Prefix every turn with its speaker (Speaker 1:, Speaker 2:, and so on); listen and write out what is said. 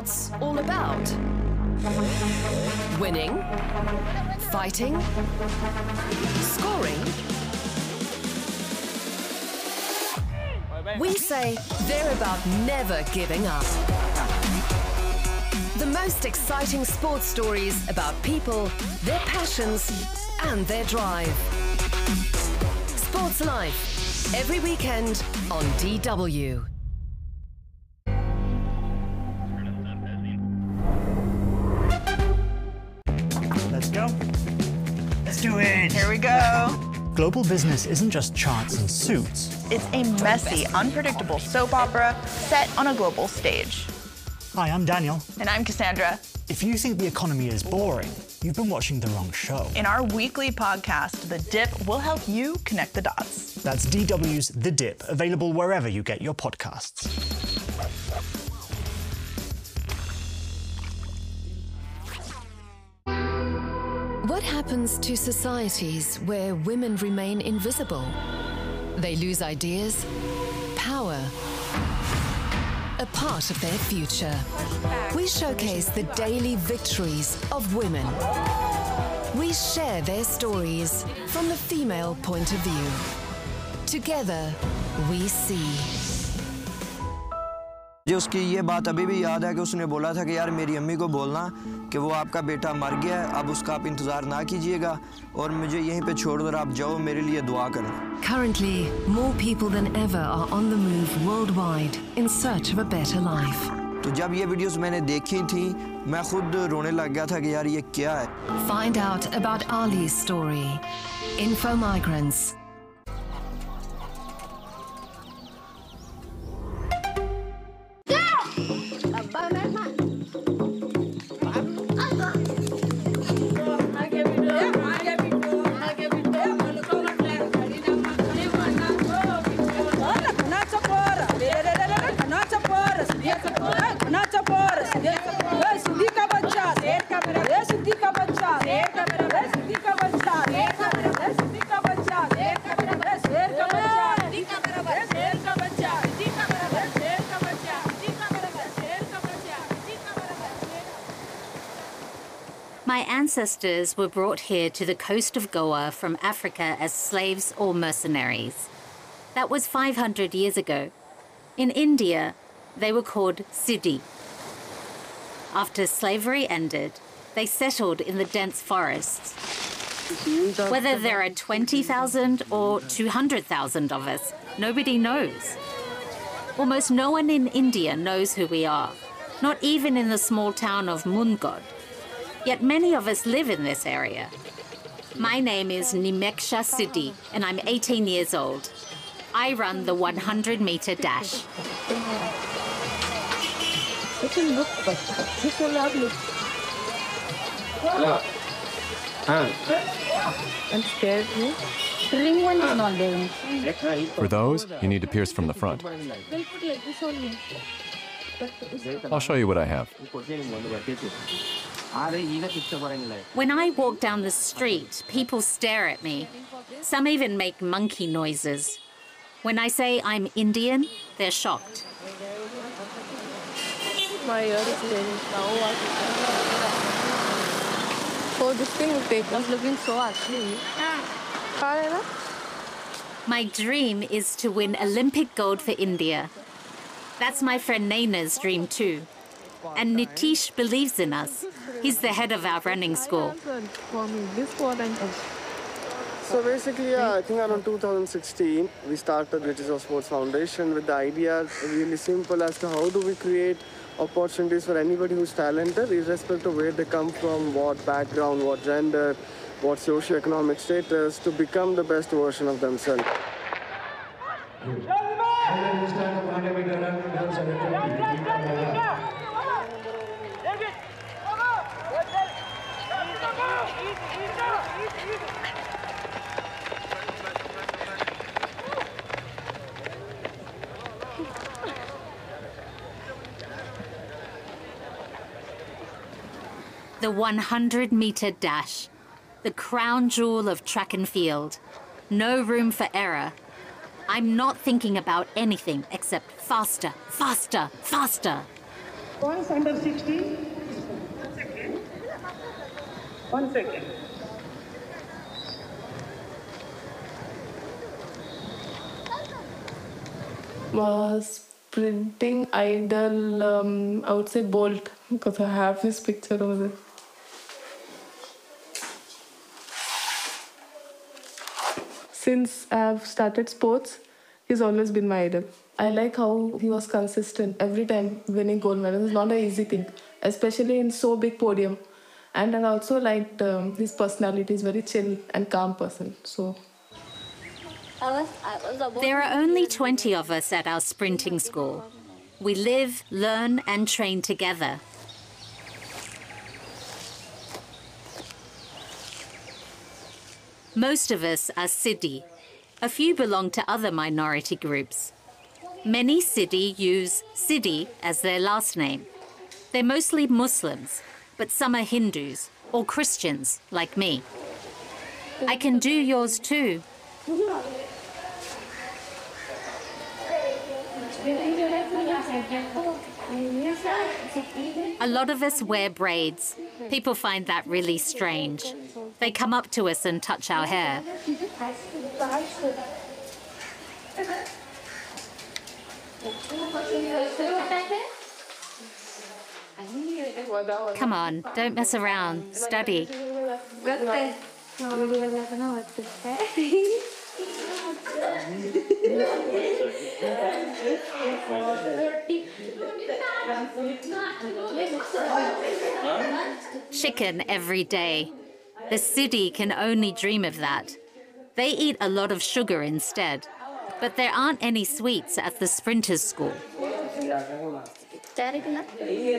Speaker 1: sports all about? Winning? Fighting? Scoring? We say they're about never giving up. The most exciting sports stories about people, their passions, and their drive. Sports Life, every weekend on DW.
Speaker 2: Let's go. Let's do it.
Speaker 3: Here we go.
Speaker 2: Global business isn't just charts and suits.
Speaker 3: It's a messy, unpredictable soap opera set on a global stage.
Speaker 2: Hi, I'm Daniel.
Speaker 3: And I'm Cassandra.
Speaker 2: If you think the economy is boring, you've been watching the wrong show.
Speaker 3: In our weekly podcast, The Dip, we'll help you connect the dots.
Speaker 2: That's DW's The Dip, available wherever you get your podcasts.
Speaker 1: What happens to societies where women remain invisible? They lose ideas, power, a part of their future. We showcase the daily victories of women. We share their stories from the female point of view. Together, we see.
Speaker 4: मुझे उसकी ये बात अभी भी याद है कि उसने बोला था कि यार मेरी अम्मी को बोलना कि वो आपका बेटा मर गया है, अब उसका आप इंतज़ार ना कीजिएगा और मुझे यहीं पे छोड़ कर आप जाओ, मेरे लिए दुआ करना.
Speaker 1: Currently, more people than ever are on the move worldwide in search of a better life.
Speaker 4: तो जब ये वीडियोस मैंने देखी थी, मैं खुद रोने लग गया था कि यार ये क्या है.
Speaker 1: Find out about Ali's story. Info Migrants.
Speaker 5: My ancestors were brought here to the coast of Goa from Africa as slaves or mercenaries. That was 500 years ago. In India, they were called Siddhi. After slavery ended, they settled in the dense forests. Whether there are 20,000 or 200,000 of us, nobody knows. Almost no one in India knows who we are, not even in the small town of Mungod. Yet many of us live in this area. My name is Nimeksha Siddhi, and I'm 18 years old. I run the 100-meter dash.
Speaker 6: I'm scared. Ring one is not there.
Speaker 7: For those, you need to pierce from the front.
Speaker 6: We'll put like this only.
Speaker 7: I'll show you what I have.
Speaker 5: When I walk down the street, people stare at me. Some even make monkey noises. When I say I'm Indian, they're shocked.
Speaker 6: My ear is paining now. Oh, this thing will take us looking so ugly.
Speaker 5: My dream is to win Olympic gold for India. That's my friend Naina's dream too. And Nitish believes in us. He's the head of our running school.
Speaker 8: So basically, I think around 2016, we started British Sports Foundation with the idea really simple as to how do we create opportunities for anybody who's talented, irrespective of where they come from, what background, what gender, what socio-economic status, to become the best version of themselves.
Speaker 5: The 100-meter dash, the crown jewel of track and field. No room for error. I'm not thinking about anything except faster, faster, faster.
Speaker 6: Boys under 16. 1 second. Sprinting idol, I would say Bolt, because I have his picture over there. Since I've started sports, he's always been my idol. I like how he was consistent every time winning gold medals. It's not an easy thing, especially in so big podium. And I also liked his personality. He's very chill and calm person. So.
Speaker 5: There are only 20 of us at our sprinting school. We live, learn, and train together. Most of us are Siddi. A few belong to other minority groups. Many Siddi use Siddi as their last name. They're mostly Muslims, but some are Hindus or Christians, like me. I can do yours too. A lot of us wear braids. People find that really strange. They come up to us and touch our hair. Come on, don't mess around. Study. Chicken every day. The Siddi can only dream of that. They eat a lot of sugar instead. But there aren't any sweets at the sprinters' school.